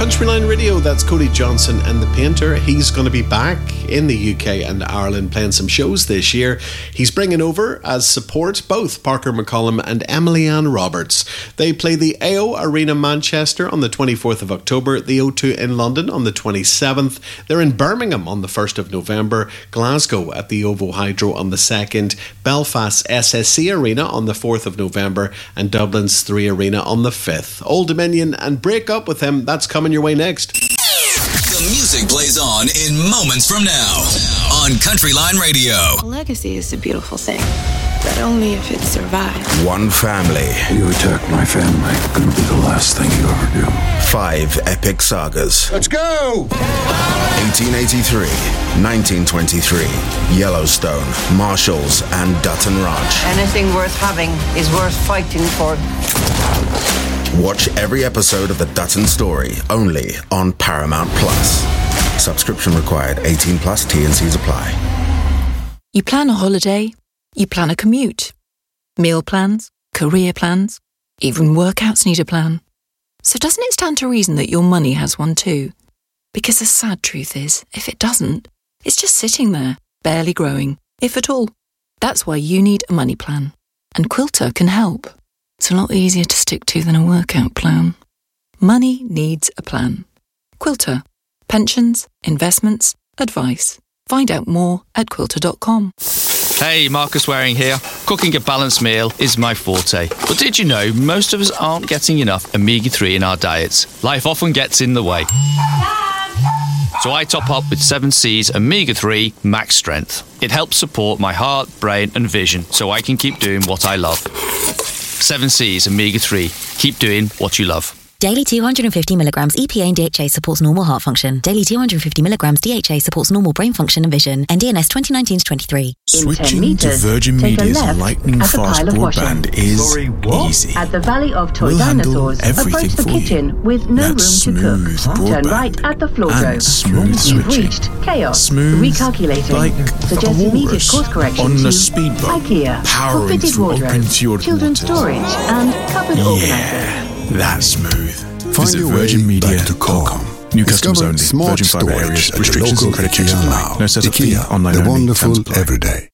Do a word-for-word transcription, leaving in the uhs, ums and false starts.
Country Line Radio, that's Cody Johnson and the Painter. He's going to be back in the U K and Ireland playing some shows this year. He's bringing over as support both Parker McCollum and Emily Ann Roberts. They play the A O Arena Manchester on the twenty-fourth of October, the O two in London on the twenty-seventh. They're in Birmingham on the first of November, Glasgow at the OVO Hydro on the second, Belfast's S S C Arena on the fourth of November, and Dublin's three Arena on the fifth. Old Dominion and Break Up With Him, that's coming your way next. The music plays on in moments from now on Country Line Radio. A legacy is a beautiful thing, but only if it survives. One family. You attack my family, gonna be the last thing you ever do. Five epic sagas. Let's go! eighteen eighty-three, nineteen twenty-three, Yellowstone, Marshalls, and Dutton Ranch. Anything worth having is worth fighting for. Watch every episode of The Dutton Story, only on Paramount Plus. Subscription required, eighteen plus, T and C's apply. You plan a holiday, you plan a commute. Meal plans, career plans, even workouts need a plan. So doesn't it stand to reason that your money has one too? Because the sad truth is, if it doesn't, it's just sitting there, barely growing, if at all. That's why you need a money plan. And Quilter can help. It's a lot easier to stick to than a workout plan. Money needs a plan. Quilter. Pensions, investments, advice. Find out more at quilter dot com. Hey, Marcus Waring here. Cooking a balanced meal is my forte. But did you know most of us aren't getting enough omega three in our diets? Life often gets in the way. So I top up with seven C's omega three Max Strength. It helps support my heart, brain and vision so I can keep doing what I love. seven C's omega three. Keep doing what you love. Daily two hundred fifty milligrams E P A and D H A supports normal heart function. Daily two hundred fifty milligrams D H A supports normal brain function and vision. N D N S twenty nineteen to twenty-three. Switching meters, to Virgin Media's lightning fast broadband is Sorry, easy. At the Valley of Toy we'll Dinosaurs, everything approach the for kitchen you. with no That's room to cook. Turn right at the floor and dome. smooth You've switching. reached chaos. Smooth Recalculating. like Suggest a immediate walrus course correction on to a speedboat, IKEA. powering For fitted through wardrobe, open-tiered children's waters. storage, and cupboard organizer. Yeah, that's smooth. Find Visit your way virgin media back to dot com. calm. New customers Discover only. smart Virgin Fibre storage areas. at your Restrictions local and credit checks IKEA apply. now. No setup fee. IKEA, Online the only. wonderful Terms apply. every day.